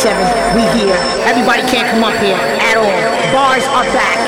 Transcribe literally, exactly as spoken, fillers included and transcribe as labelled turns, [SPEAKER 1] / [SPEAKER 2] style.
[SPEAKER 1] seven, we here. Everybody can't come up here at all. Bars are back.